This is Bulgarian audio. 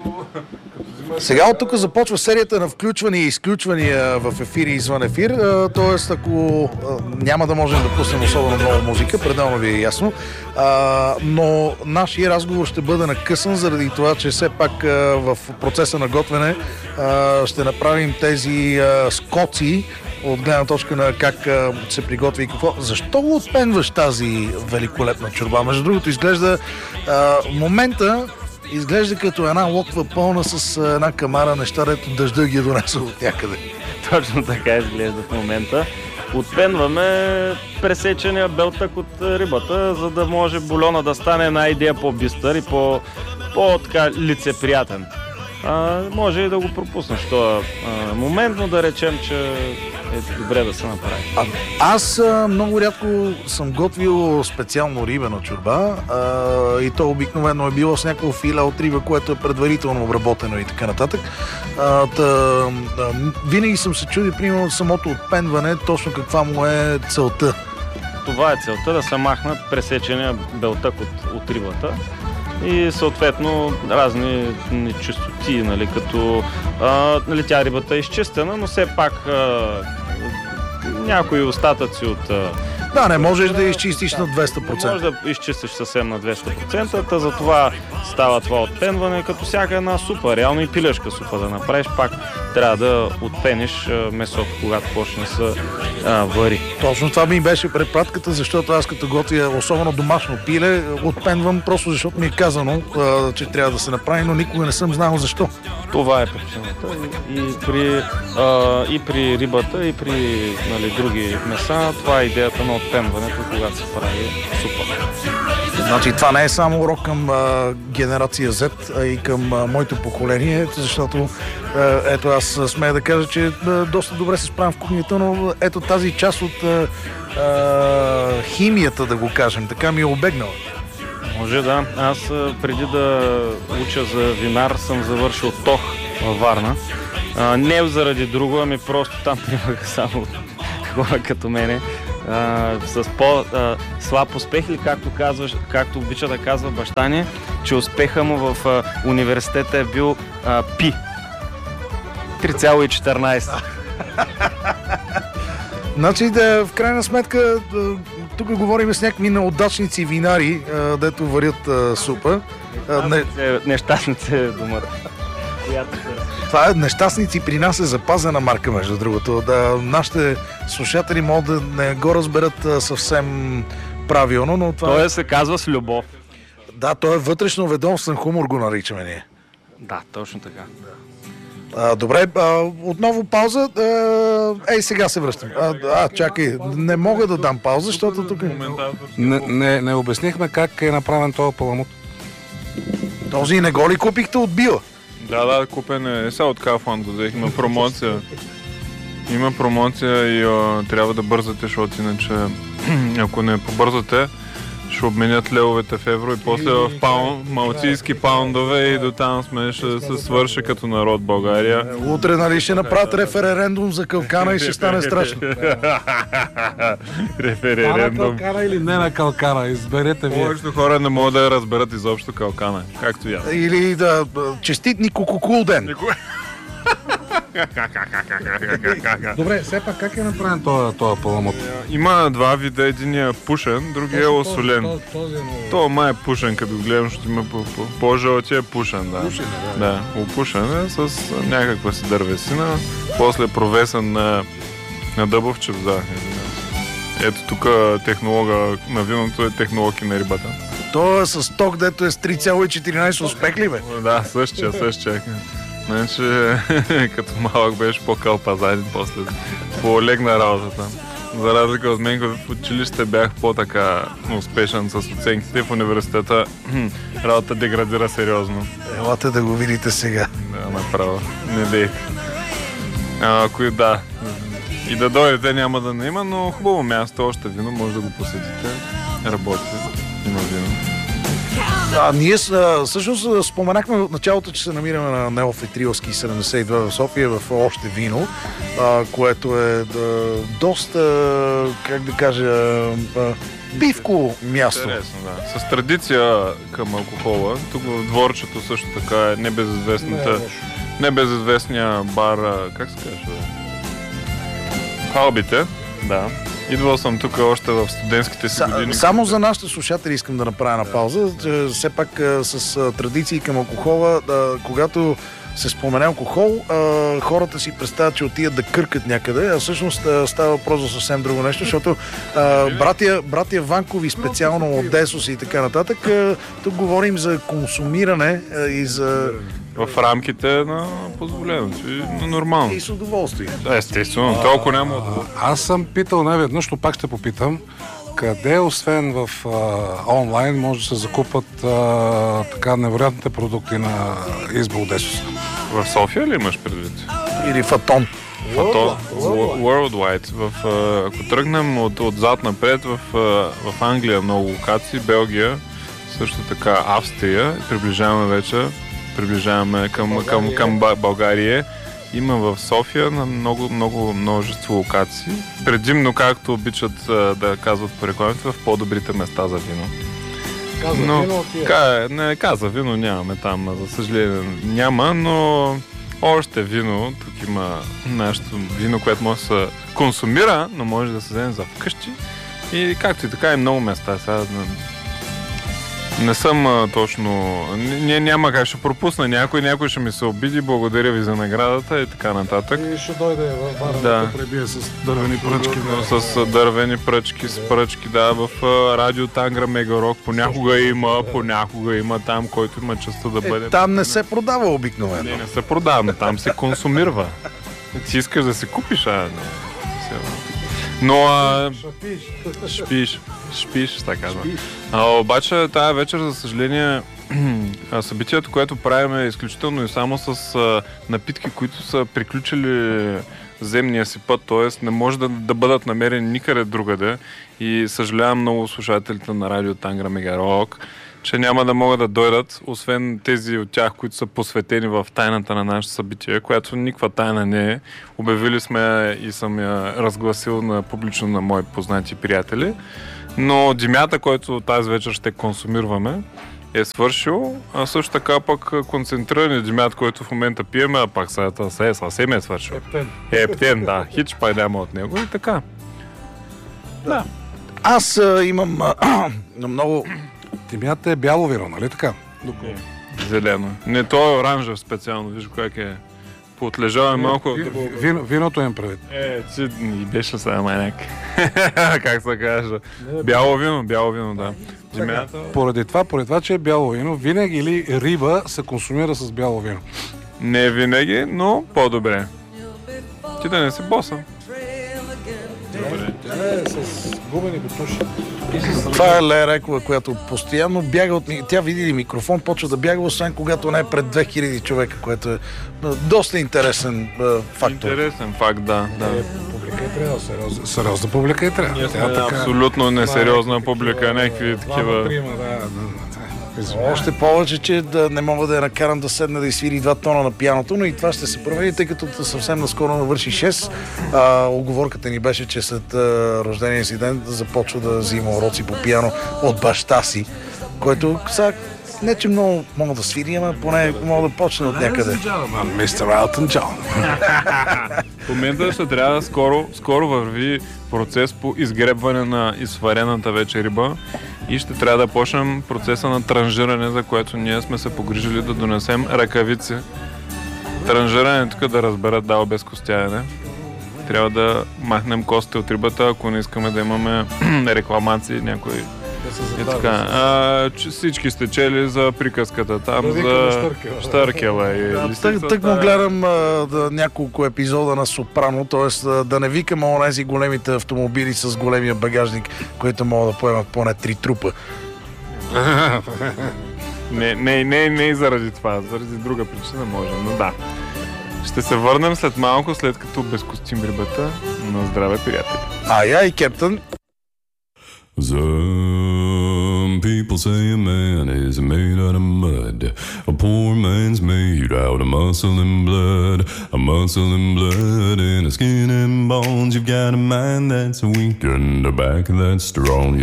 Сега от тук започва серията на включвания и изключвания в ефир и извън ефир, т.е. ако няма да можем да пуснем особено много музика, пределно ви е ясно, но нашия разговор ще бъде накъсан заради това, че все пак в процеса на готвене ще направим тези скоци от гледна точка на как се приготви и какво. Защо го отпенваш тази великолепна чорба? Между другото, изглежда момента изглежда като една локва пълна с една камара неща, дето дъжда ги е донесъл от някъде. Точно така изглежда в момента. Отпенваме пресечения белтък от рибата, за да може бульона да стане една идея по-бистър и по-лицеприятен. Може и да го пропуснеш този момент, но да речем, че е добре да се направи. Аз много рядко съм готвил специално рибена чорба и то обикновено е било с някакво филе от риба, което е предварително обработено и така нататък. Винаги съм се чудил, примерно, самото отпенване, точно каква му е целта. Това е целта, да се махнат пресечения белтък от рибата. И съответно разни нечистоти, нали, като тя рибата е изчистена, но все пак някои остатъци от... Да, не можеш да изчистиш на 200%. Не можеш да изчистиш съвсем на 200%, затова става това отпенване, като всяка една супа, реално и пилешка супа да направиш, пак трябва да отпениш месото, когато почне да се вари. Точно това ми беше препратката, защото аз като готвя особено домашно пиле, отпенвам просто защото ми е казано, че трябва да се направи, но никога не съм знал защо. Това е причината. И при рибата, и при, нали, други меса, това е идеята на отпенването, когато се прави супа. Значи това не е само урок към генерация Z, а и към моето поколение, защото ето аз смея да кажа, че доста добре се справям в кухнята, но ето тази част от химията, да го кажем, така ми е обегнала. Може да. Аз преди да уча за винар съм завършил ТОХ във Варна. Не заради друго, ами просто там примаха само хора като мене. С по-слаб успех, или както обича да казва баща ни, че успеха му в университета е бил пи. 3,14. Значи, в крайна сметка, тук говорим с някакви неудачници винари, дето варят супа. Нещастници е думата. Това е нещастници, при нас е запазена марка, между другото. Нашите слушатели могат да не го разберат съвсем правилно, но това... Той се казва с любов. Да, той е вътрешно ведомствен хумор, го наричаме ние. Да, точно така. Добре, отново пауза. Сега се връщам. Чакай, не мога да дам пауза, защото тук... Не обяснихме как е направен този паламут. Този не го ли купихте от Био? Да, купен е. Сега от Kaufland го взех. Има промоция. Има промоция и трябва да бързате, защото иначе ако не побързате, ще обменят левовете в евро и после в малтийски паундове и до там ще се свърши като народ България. Утре, нали, ще направят референдум за калкана и ще стане страшно. Референдум. На калкана или не на калкана, изберете вие. Повечето хора не могат да разберат изобщо калкана, както я. Или да честит Никококул ден. Добре, все пак как е направен този паламут? Има два вида, единия е пушен, другия е осолен. Това май е пушен, като го гледам, защото има по-жълтия е пушен, да. Да, опушен е с някаква си дървесина, после провесен на дъбов чевза. Ето тук технолога на виното е технолог и на рибата. То е с ток, дето е с 3,14, успех ли бе? Да, същия. Значи, като малък беше по-кълпазаден, после по-легна работата. За разлика от мен, в училище бях по-така успешен с оценките, в университета работа деградира сериозно. Елате да го видите сега. Да, направо. Не дейте. Да. И да дойдете няма да не има, но хубаво място, още вино, може да го посетите. Работи, има вино. Ние всъщност споменахме в началото, че се намираме на Неофитрилски 72 в София в Още вино, което е доста, как да кажа, пивко място. Интересно, да. С традиция към алкохола. Тук в дворчето също така е небезизвестния бар, как се казва? Халбите, да. Идвал съм тук още в студентските си години. Само за нашите слушатели искам да направя на пауза. Все пак с традиции към алкохола, когато се спомене алкохол, хората си представят, че отидат да къркат някъде, а всъщност става въпрос за съвсем друго нещо, защото братя Ванкови, специално от Десос и така нататък, тук говорим за консумиране и за... В рамките на позволеното и на нормално. И с удоволствие. Да, естествено, толкова няма удоволствие. Аз съм питал неведнъж, но пак ще попитам, къде, освен в онлайн, може да се закупат така невероятните продукти на Избол Десос? В София ли имаш предвид? Или Фатон. Worldwide. Ако тръгнем отзад напред, в Англия много локации, Белгия, също така Австрия, приближаваме към България. Има в София на множество локации. Предимно, както обичат да казват по рекламите, в по-добрите места за вино. Каза вино нямаме там, за съжаление няма, но още вино. Тук има нашето вино, което може да се консумира, но може да се вземе за вкъщи. И както и така и много места. Сега не съм точно... Няма как, ще пропусна някой ще ми се обиди, благодаря ви за наградата и така нататък. И ще дойде в бара да пребие с дървени пръчки. С дървени пръчки, с пръчки, да, в радио Тангра Мегарок понякога има там, който има честа да бъде. Там не се продава обикновено. Не се продава, но там се консумирва. Ти искаш да се купиш, но шпиш, така да. Обаче тая вечер, за съжаление, събитието, което правим е изключително и само с напитки, които са приключили земния си път, т.е. не може да бъдат намерени никъде другаде. И съжалявам много слушателите на радио Тангра Мегарок, че няма да могат да дойдат, освен тези от тях, които са посветени в тайната на нашето събитие, която никаква тайна не е. Обявили сме и съм я разгласил публично на мои познати приятели. Но димята, който тази вечер ще консумираме, е свършил, а също така пък концентриран димят, който в момента пиеме, а пак съвсем е свършил. Ептен, да. Хич пай няма от него и така. Да. Аз имам много... Димята е бяло вино, нали така? Зелено. Не, то е оранжев специално, виж как е. Поотлежава малко. Виното им предвид. Ти беше сега майняк. Как се каже? Бяло вино, да. Димята... Поради това, че е бяло вино, винаги или риба се консумира с бяло вино. Не винаги, но по-добре. Ти да не си боса. С губени бутуши. Това е Лея Райкова, която постоянно бяга от... Тя види ли микрофон, почва да бяга, освен когато не е пред 2000 човека, което е доста интересен фактор. Интересен факт, да. Публика е трябва, сериозна публика е трябва. Ние сме абсолютно несериозна публика, някакви такива... Още повече, че да не мога да я накарам да седне да изсвири 2 тона на пианото, но и това ще се промени, тъй като съвсем наскоро навърши 6. Оговорката ни беше, че след рождения си ден започва да взима уроци по пиано от баща си, който сега не че много мога да свири, ама поне мога да почне от някъде. Мистер Елтън Джон. В момента ще трябва скоро върви процес по изгребване на изсварената вече риба и ще трябва да почнем процеса на транжиране, за което ние сме се погрижили да донесем ръкавици. Транжиране тук да разберат без костяене. Трябва да махнем костите от рибата, ако не искаме да имаме рекламации някои. И така. Всички сте чели за приказката там за Штъркела и лисицата. Тък му гледам няколко епизода на Сопрано, т.е. да не викаме онези големите автомобили с големия багажник, които могат да поемат поне 3 трупа. Не и заради това, заради друга причина може, но да. Ще се върнем след малко, след като безкостим рибата. На здраве, приятели. И Кептън. Some people say a man is made out of mud. A poor man's made out of muscle and blood. A muscle and blood and a skin and bones. You've got a mind that's weak and a back that's strong.